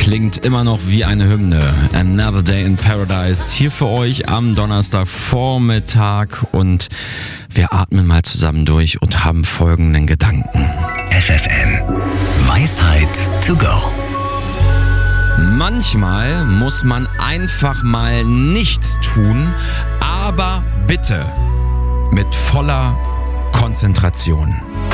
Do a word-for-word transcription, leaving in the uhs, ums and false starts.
klingt immer noch wie eine Hymne. Another Day in Paradise hier für euch am Donnerstagvormittag und wir atmen mal zusammen durch und haben folgenden Gedanken. F F M Weisheit to go. Manchmal muss man einfach mal nichts tun, aber bitte mit voller Konzentration.